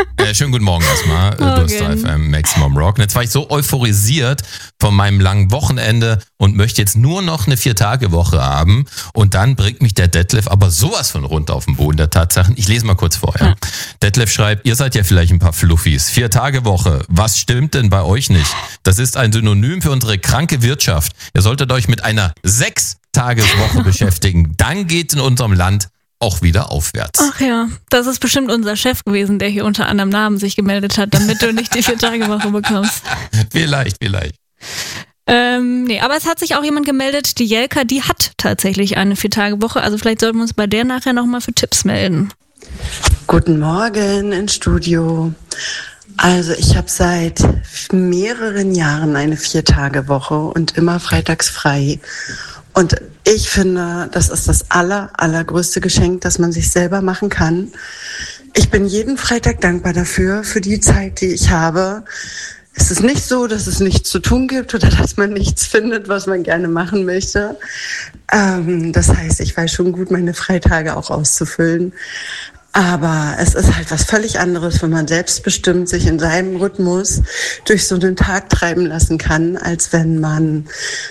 Schönen guten Morgen erstmal, Duster FM, Maximum Rock. Und jetzt war ich so euphorisiert von meinem langen Wochenende und möchte jetzt nur noch eine 4-Tage-Woche haben. Und dann bringt mich der Detlef aber sowas von runter auf den Boden der Tatsachen. Ich lese mal kurz vor. Ja. Detlef schreibt, ihr seid ja vielleicht ein paar Fluffis. 4-Tage-Woche, was stimmt denn bei euch nicht? Das ist ein Synonym für unsere kranke Wirtschaft. Ihr solltet euch mit einer 6-Tages-Woche beschäftigen. Dann geht in unserem Land auch wieder aufwärts. Ach ja, das ist bestimmt unser Chef gewesen, der hier unter anderem Namen sich gemeldet hat, damit du nicht die 4-Tage-Woche bekommst. Vielleicht. Nee, aber es hat sich auch jemand gemeldet, die Jelka, die hat tatsächlich eine 4-Tage-Woche, also vielleicht sollten wir uns bei der nachher nochmal für Tipps melden. Guten Morgen ins Studio. Also ich habe seit mehreren Jahren eine 4-Tage-Woche und immer freitags frei. Und ich finde, das ist das allergrößte Geschenk, das man sich selber machen kann. Ich bin jeden Freitag dankbar dafür, für die Zeit, die ich habe. Es ist nicht so, dass es nichts zu tun gibt oder dass man nichts findet, was man gerne machen möchte. Das heißt, ich weiß schon gut, meine Freitage auch auszufüllen. Aber es ist halt was völlig anderes, wenn man selbstbestimmt sich in seinem Rhythmus durch so einen Tag treiben lassen kann, als wenn man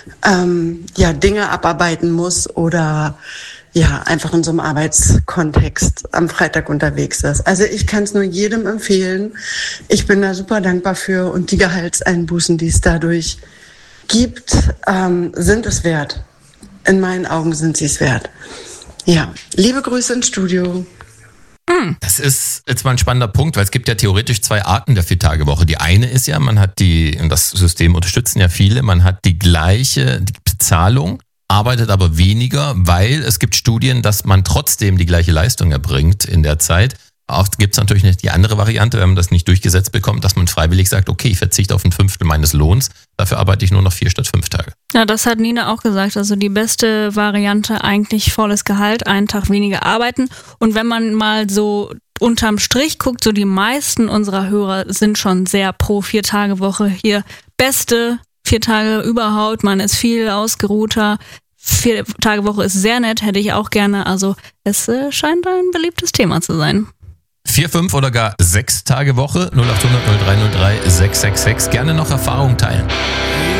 Dinge abarbeiten muss oder einfach in so einem Arbeitskontext am Freitag unterwegs ist. Also ich kann es nur jedem empfehlen. Ich bin da super dankbar für und die Gehaltseinbußen, die es dadurch gibt, sind es wert. In meinen Augen sind sie es wert. Ja, liebe Grüße ins Studio. Das ist jetzt mal ein spannender Punkt, weil es gibt ja theoretisch 2 Arten der 4-Tage-Woche. Die eine ist ja, man hat und das System unterstützen ja viele, man hat die gleiche Bezahlung, arbeitet aber weniger, weil es gibt Studien, dass man trotzdem die gleiche Leistung erbringt in der Zeit. Oft gibt es natürlich nicht die andere Variante, wenn man das nicht durchgesetzt bekommt, dass man freiwillig sagt, okay, ich verzichte auf 1/5 meines Lohns, dafür arbeite ich nur noch 4 statt 5 Tage. Ja, das hat Nina auch gesagt. Also die beste Variante eigentlich volles Gehalt, einen Tag weniger arbeiten. Und wenn man mal so unterm Strich guckt, so die meisten unserer Hörer sind schon sehr pro 4-Tage-Woche hier. Beste 4 Tage überhaupt, man ist viel ausgeruhter. 4-Tage-Woche ist sehr nett, hätte ich auch gerne. Also es scheint ein beliebtes Thema zu sein. 4, 5 oder gar 6-Tage-Woche, 0800 0303 666. Gerne noch Erfahrungen teilen.